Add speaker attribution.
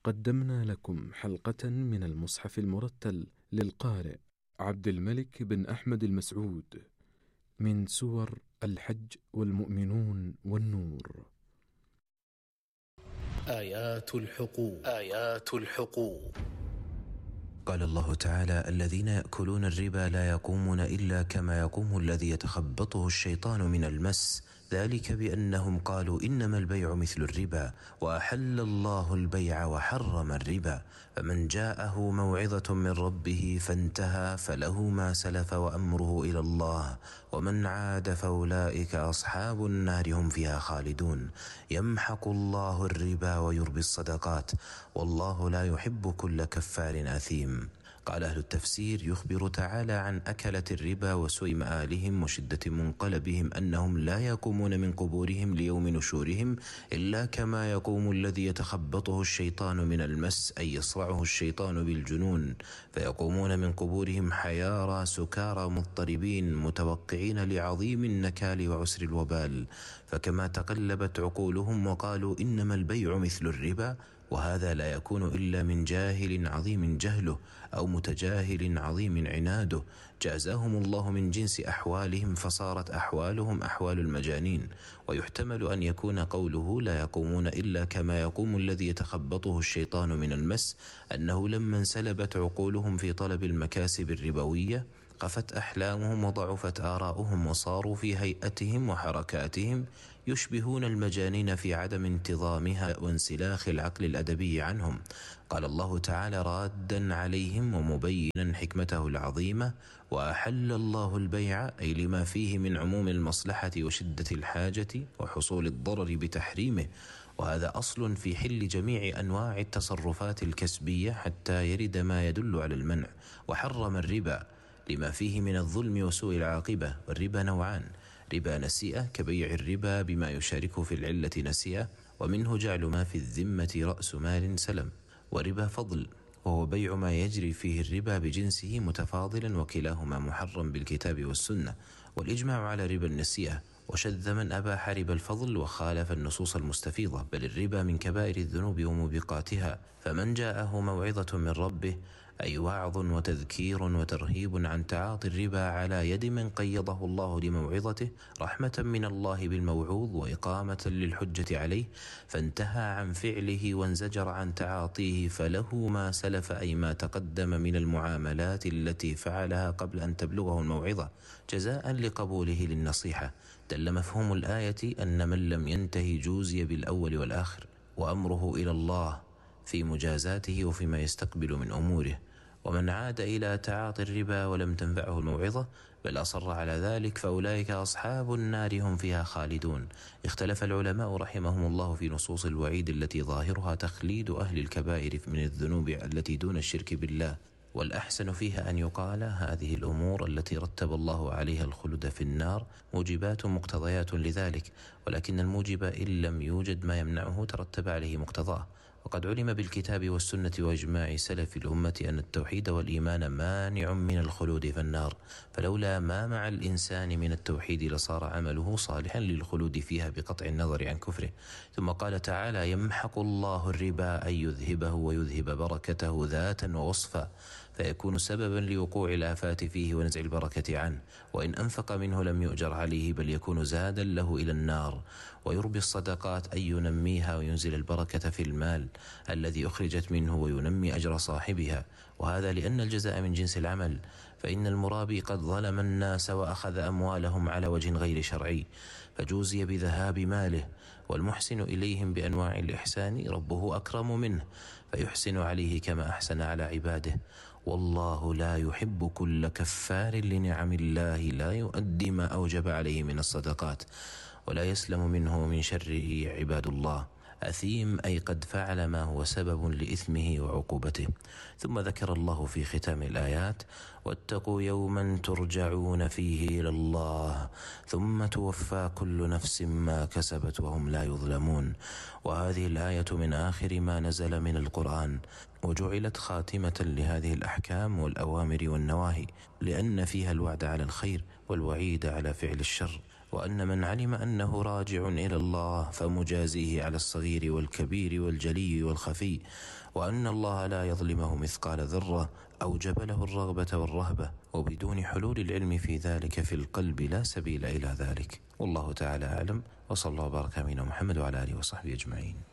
Speaker 1: قدمنا لكم حلقة من المصحف المرتل للقارئ عبد الملك بن أحمد المسعود من سور الحج والمؤمنون والنور.
Speaker 2: آيات الحقوق.
Speaker 3: قال الله تعالى: الذين يأكلون الربا لا يقومون إلا كما يقوم الذي يتخبطه الشيطان من المس، ذلك بأنهم قالوا إنما البيع مثل الربا وأحل الله البيع وحرم الربا، فمن جاءه موعظة من ربه فانتهى فله ما سلف وأمره إلى الله، ومن عاد فأولئك أصحاب النار هم فيها خالدون. يمحق الله الربا ويربي الصدقات والله لا يحب كل كفار أثيم. قال أهل التفسير: يخبر تعالى عن أكلة الربا وسوء مآلهم وشدة منقلبهم أنهم لا يقومون من قبورهم ليوم نشورهم إلا كما يقوم الذي يتخبطه الشيطان من المس، أي يصرعه الشيطان بالجنون، فيقومون من قبورهم حيارى سكارى مضطربين متوقعين لعظيم النكال وعسر الوبال، فكما تقلبت عقولهم وقالوا إنما البيع مثل الربا، وهذا لا يكون إلا من جاهل عظيم جهله أو متجاهل عظيم عناده، جازاهم الله من جنس أحوالهم فصارت أحوالهم أحوال المجانين. ويحتمل أن يكون قوله لا يقومون إلا كما يقوم الذي يتخبطه الشيطان من المس أنه لما انسلبت عقولهم في طلب المكاسب الربوية قفت أحلامهم وضعفت آراؤهم وصاروا في هيئتهم وحركاتهم يشبهون المجانين في عدم انتظامها وانسلاخ العقل الأدبي عنهم. قال الله تعالى رادا عليهم ومبينا حكمته العظيمة: وأحل الله البيع، أي لما فيه من عموم المصلحة وشدة الحاجة وحصول الضرر بتحريمه، وهذا أصل في حل جميع أنواع التصرفات الكسبية حتى يرد ما يدل على المنع. وحرم الربا لما فيه من الظلم وسوء العاقبة. والربا نوعان: ربا نسيئة كبيع الربا بما يشاركه في العلة نسيئة، ومنه جعل ما في الذمة رأس مال سلم، وربا فضل وهو بيع ما يجري فيه الربا بجنسه متفاضلا، وكلاهما محرم بالكتاب والسنة. والإجماع على ربا النسيئة، وشذ من أباح ربا الفضل وخالف النصوص المستفيضة، بل الربا من كبائر الذنوب وموبقاتها. فمن جاءه موعظة من ربه، أي وعظ وتذكير وترهيب عن تعاطي الربا على يد من قيضه الله لموعظته رحمة من الله بالموعوظ وإقامة للحجة عليه، فانتهى عن فعله وانزجر عن تعاطيه، فله ما سلف، أي ما تقدم من المعاملات التي فعلها قبل أن تبلغه الموعظة جزاء لقبوله للنصيحة. دل مفهوم الآية أن من لم ينتهي جوزي بالأول والآخر، وأمره إلى الله في مجازاته وفيما يستقبل من أموره. ومن عاد إلى تعاطي الربا ولم تنفعه الموعظة بل أصر على ذلك فأولئك أصحاب النار هم فيها خالدون. اختلف العلماء رحمهم الله في نصوص الوعيد التي ظاهرها تخليد أهل الكبائر من الذنوب التي دون الشرك بالله، والأحسن فيها أن يقال هذه الأمور التي رتب الله عليها الخلد في النار موجبات مقتضيات لذلك، ولكن الموجب إن لم يوجد ما يمنعه ترتب عليه مقتضاه. وقد علم بالكتاب والسنة وإجماع سلف الأمة أن التوحيد والإيمان مانع من الخلود في النار، فلولا ما مع الإنسان من التوحيد لصار عمله صالحا للخلود فيها بقطع النظر عن كفره. ثم قال تعالى: يمحق الله الربا، أي يذهبه ويذهب بركته ذاتا ووصفا، فيكون سببا لوقوع الآفات فيه ونزع البركة عنه، وإن أنفق منه لم يؤجر عليه بل يكون زادا له إلى النار. ويربي الصدقات، أي ينميها وينزل البركة في المال الذي أخرجت منه وينمي أجر صاحبها، وهذا لأن الجزاء من جنس العمل، فإن المرابي قد ظلم الناس وأخذ أموالهم على وجه غير شرعي فجوزي بذهاب ماله، والمحسن إليهم بأنواع الإحسان ربه أكرم منه فيحسن عليه كما أحسن على عباده. والله لا يحب كل كفار لنعم الله لا يؤدي ما أوجب عليه من الصدقات ولا يسلم منه من شره عباد الله. أثيم، أي قد فعل ما هو سبب لإثمه وعقوبته. ثم ذكر الله في ختام الآيات: واتقوا يوما ترجعون فيه إلى الله ثم توفى كل نفس ما كسبت وهم لا يظلمون. وهذه الآية من آخر ما نزل من القرآن، وجعلت خاتمة لهذه الأحكام والأوامر والنواهي، لأن فيها الوعد على الخير والوعيد على فعل الشر. وأن من علم أنه راجع إلى الله فمجازيه على الصغير والكبير والجلي والخفي، وأن الله لا يظلمه مثقال ذرة، أوجب له الرغبة والرهبة، وبدون حلول العلم في ذلك في القلب لا سبيل إلى ذلك. والله تعالى أعلم، وصلى الله وبارك على محمد وعلى آله وصحبه أجمعين.